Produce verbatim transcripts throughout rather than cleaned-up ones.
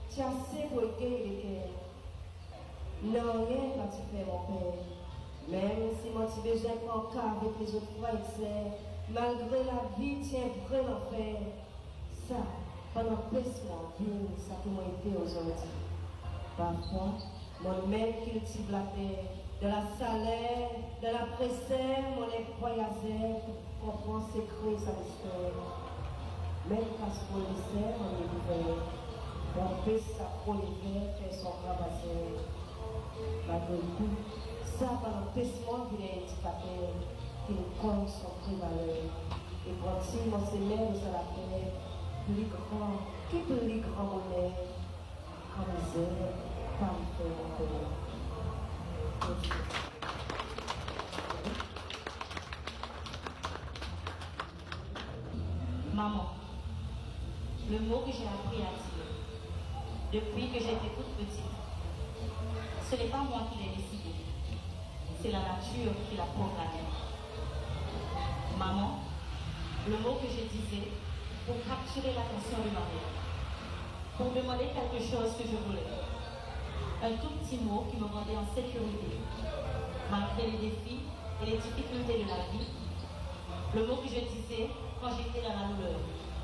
Tu as assez pour égayer le cœur. Non, rien quand tu fais mon père. Même si moi tu besoin encore avec les autres frères et sœurs, malgré la vie, tu es vrai l'enfer. Ça, pendant que la vie, ça qui m'a été aujourd'hui. Parfois, moi-même cultive la terre, de la salaire, de la pressère, mon incroyable, comprend ses creux sa mystère. Même quand ce qu'on le sert, on est ouvert. On peut ça pour l'hiver, faire son ravasseur. Malgré tout, ça, pendant que moi, il est indicateur, qui nous compte son prévaleur. Et quand il m'a s'élève sur la terre, plus grand, qui peut plus grand bonheur, comme misère, comme faire mon bonheur. Maman, le mot que j'ai appris à dire depuis que j'étais toute petite, ce n'est pas moi qui l'ai décidé, c'est la nature qui l'a programmé. Maman, le mot que je disais pour capturer l'attention de ma mère, pour demander quelque chose que je voulais. Un tout petit mot qui me rendait en sécurité, malgré les défis et les difficultés de la vie. Le mot que je disais quand j'étais dans la douleur.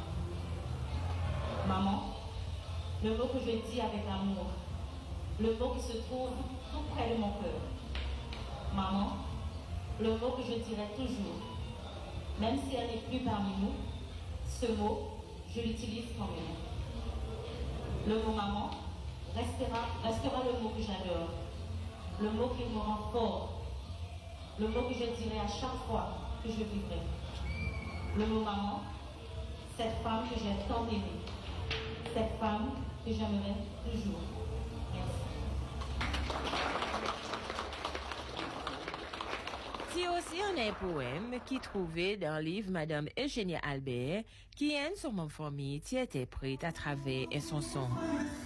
Maman, le mot que je dis avec amour, le mot qui se trouve tout près de mon cœur. Maman, le mot que je dirai toujours, même si elle n'est plus parmi nous, ce mot, je l'utilise quand même. Le mot maman restera, restera le mot que j'adore, le mot qui me rend fort, le mot que je dirai à chaque fois que je vivrai. Le mot maman, cette femme que j'ai tant aimée, cette femme que j'aimerai toujours. Merci. C'est aussi un poème qui trouvait dans le livre Madame Eugénie Albert, qui est une sur mon famille, qui était prête à travers un son son.